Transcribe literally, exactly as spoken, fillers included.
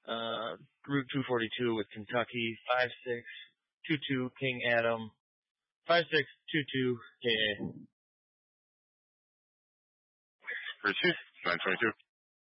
uh, Route two forty-two with Kentucky, five six two two King Adam, five six two two K A. Route two, nine twenty-two.